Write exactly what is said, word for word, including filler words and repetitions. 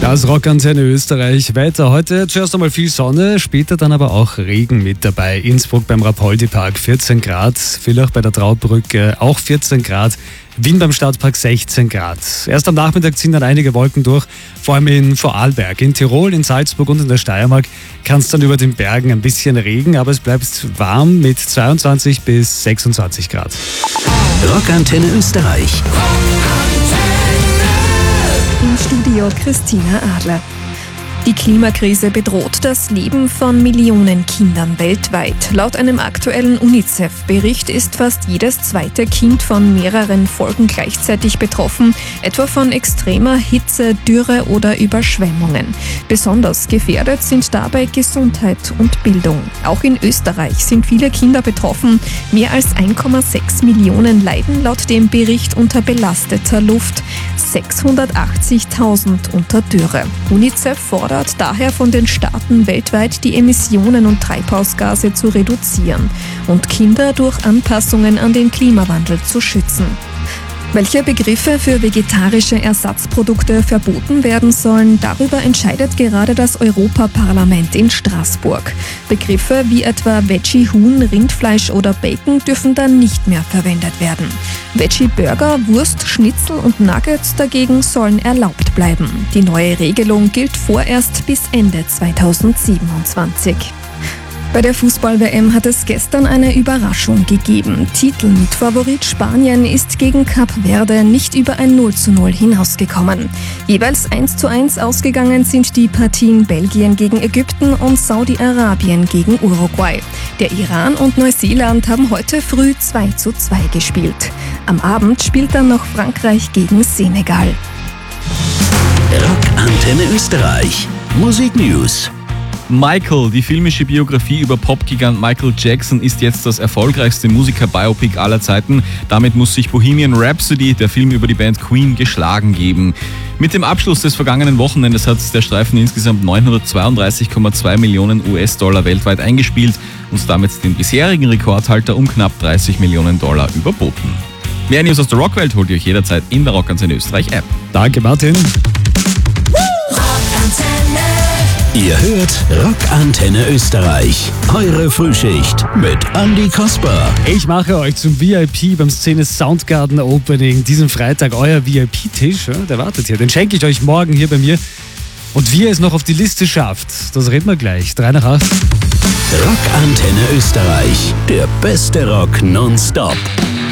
Das Rockantenne Österreich. Weiter heute zuerst einmal viel Sonne, später dann aber auch Regen mit dabei. Innsbruck beim Rapoldi-Park vierzehn Grad, Villach bei der Trautbrücke auch vierzehn Grad, Wien beim Stadtpark sechzehn Grad. Erst am Nachmittag ziehen dann einige Wolken durch, vor allem in Vorarlberg. In Tirol, in Salzburg und in der Steiermark kann es dann über den Bergen ein bisschen regen, aber es bleibt warm mit zweiundzwanzig bis sechsundzwanzig Grad. Rockantenne Österreich. Im Studio Christina Adler. Die Klimakrise bedroht das Leben von Millionen Kindern weltweit. Laut einem aktuellen UNICEF-Bericht ist fast jedes zweite Kind von mehreren Folgen gleichzeitig betroffen, etwa von extremer Hitze, Dürre oder Überschwemmungen. Besonders gefährdet sind dabei Gesundheit und Bildung. Auch in Österreich sind viele Kinder betroffen. Mehr als eins Komma sechs Millionen leiden laut dem Bericht unter belasteter Luft, sechshundertachtzigtausend unter Dürre. UNICEF fordert daher von den Staaten weltweit, die Emissionen und Treibhausgase zu reduzieren und Kinder durch Anpassungen an den Klimawandel zu schützen. Welche Begriffe für vegetarische Ersatzprodukte verboten werden sollen, darüber entscheidet gerade das Europaparlament in Straßburg. Begriffe wie etwa Veggie-Huhn, Rindfleisch oder Bacon dürfen dann nicht mehr verwendet werden. Veggie-Burger, Wurst, Schnitzel und Nuggets dagegen sollen erlaubt bleiben. Die neue Regelung gilt vorerst bis Ende zweitausendsiebenundzwanzig. Bei der Fußball-W M hat es gestern eine Überraschung gegeben. Titelmitfavorit Spanien ist gegen Kap Verde nicht über ein null zu null hinausgekommen. Jeweils eins zu eins ausgegangen sind die Partien Belgien gegen Ägypten und Saudi-Arabien gegen Uruguay. Der Iran und Neuseeland haben heute früh zwei zu zwei gespielt. Am Abend spielt dann noch Frankreich gegen Senegal. Rockantenne Österreich. Musik News. Michael, die filmische Biografie über Popgigant Michael Jackson, ist jetzt das erfolgreichste Musiker-Biopic aller Zeiten. Damit muss sich Bohemian Rhapsody, der Film über die Band Queen, geschlagen geben. Mit dem Abschluss des vergangenen Wochenendes hat der Streifen insgesamt neunhundertzweiunddreißig Komma zwei Millionen U S-Dollar weltweit eingespielt und damit den bisherigen Rekordhalter um knapp dreißig Millionen Dollar überboten. Mehr News aus der Rockwelt holt ihr euch jederzeit in der Rockantenne Österreich App. Danke, Martin. Ihr hört Rockantenne Österreich. Eure Frühschicht mit Andi Kasper. Ich mache euch zum V I P beim Szene Soundgarden Opening diesen Freitag. Euer V I P-Tisch, der wartet hier. Den schenke ich euch morgen hier bei mir. Und wie ihr es noch auf die Liste schafft, das reden wir gleich. drei nach acht. Rockantenne Österreich. Der beste Rock nonstop.